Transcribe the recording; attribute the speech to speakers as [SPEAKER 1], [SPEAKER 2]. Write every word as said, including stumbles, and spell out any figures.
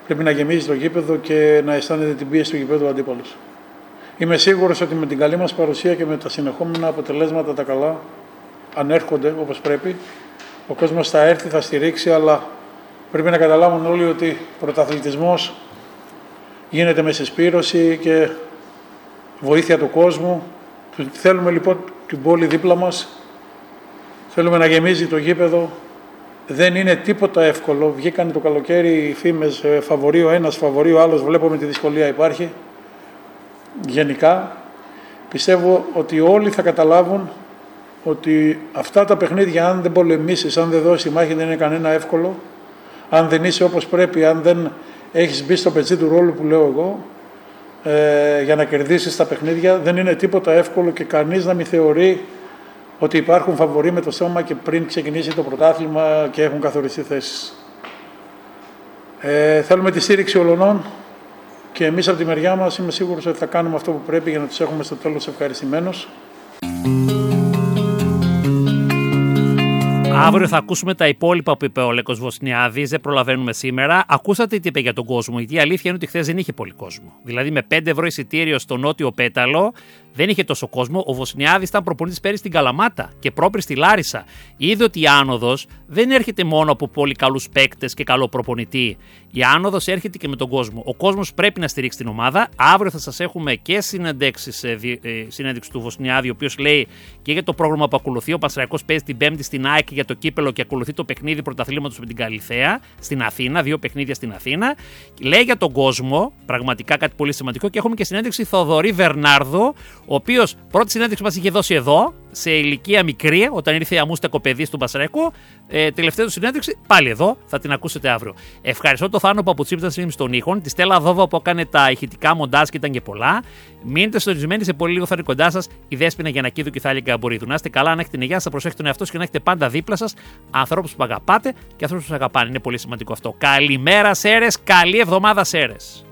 [SPEAKER 1] πρέπει να γεμίζει το γήπεδο και να αισθάνεται την πίεση του γηπέδου ο αντίπαλος. Είμαι σίγουρος ότι με την καλή μας παρουσία και με τα συνεχόμενα αποτελέσματα τα καλά, αν έρχονται όπως πρέπει, ο κόσμος θα έρθει, θα στηρίξει, αλλά πρέπει να καταλάβουν όλοι ότι πρωταθλητισμός γίνεται με συσπήρωση και βοήθεια του κόσμου. Θέλουμε λοιπόν την πόλη δίπλα μας, θέλουμε να γεμίζει το γήπεδο. Δεν είναι τίποτα εύκολο. Βγήκαν το καλοκαίρι οι φήμες, φαβορεί ο ένας, φαβορεί ο άλλος, βλέπουμε τη δυσκολία υπάρχει. Γενικά, πιστεύω ότι όλοι θα καταλάβουν ότι αυτά τα παιχνίδια, αν δεν πολεμήσεις, αν δεν δώσεις μάχη, δεν είναι κανένα εύκολο. Αν δεν είσαι όπως πρέπει, αν δεν έχεις μπει στο πετσί του ρόλου που λέω εγώ, ε, για να κερδίσεις τα παιχνίδια, δεν είναι τίποτα εύκολο και κανείς να μην θεωρεί ότι υπάρχουν φαβοροί με το στόμα και πριν ξεκινήσει το πρωτάθλημα και έχουν καθοριστεί θέσεις. Ε, θέλουμε τη στήριξη όλων και εμείς από τη μεριά μας είμαι σίγουρος ότι θα κάνουμε αυτό που πρέπει για να τους έχουμε στο τέλος ευχαριστημένους.
[SPEAKER 2] Αύριο θα ακούσουμε τα υπόλοιπα που είπε ο Λέκος Βοσνιάδης, δεν προλαβαίνουμε σήμερα. Ακούσατε τι είπε για τον κόσμο, γιατί η αλήθεια είναι ότι χθες δεν είχε πολύ κόσμο. Δηλαδή με πέντε ευρώ εισιτήριο στο Νότιο Πέταλο δεν είχε τόσο κόσμο. Ο Βοσνιάδης ήταν προπονητής πέρυσι στην Καλαμάτα και πρόπερ στη Λάρισα. Είδε ότι η άνοδος δεν έρχεται μόνο από πολύ καλούς παίκτες και καλό προπονητή. Η άνοδος έρχεται και με τον κόσμο. Ο κόσμος πρέπει να στηρίξει την ομάδα. Αύριο θα σας έχουμε και συνέντευξη του Βοσνιάδη, ο οποίος λέει και για το πρόγραμμα που ακολουθεί. Ο Πανσεραϊκός παίζει την Πέμπτη στην ΑΕΚ για το κύπελο και ακολουθεί το παιχνίδι πρωταθλήματος με την Καλιθέα στην Αθήνα. Δύο παιχνίδια στην Αθήνα. Λέει για τον κόσμο, πραγματικά κάτι πολύ σημαντικό. Και έχουμε και συνέντευξη Θοδωρή Βερνάρδο, ο οποίος πρώτη συνέντευξη μας είχε δώσει εδώ, σε ηλικία μικρή, όταν ήρθε η αμούστακο παιδί στον Πανσεραϊκό. Ε, τελευταία του συνέντευξη πάλι εδώ, θα την ακούσετε αύριο. Ευχαριστώ τον Θάνο Παπουτσίπτα στον ήχον, τη Στέλλα Δόβα που έκανε τα ηχητικά μοντάζ και ήταν και πολλά. Μείνετε συντονισμένοι, σε πολύ λίγο θα είναι κοντά σας η Δέσποινα Γιαννακίδου και η Θάλια Γκαμπορίδου. Να είστε καλά, να έχετε υγεία, να προσέχετε τον εαυτό σας και να έχετε πάντα δίπλα σας ανθρώπους που αγαπάτε και ανθρώπους που σας αγαπάνε. Είναι πολύ σημαντικό αυτό. Καλημέρα, Σέρες, καλή εβδομάδα, Σέρες.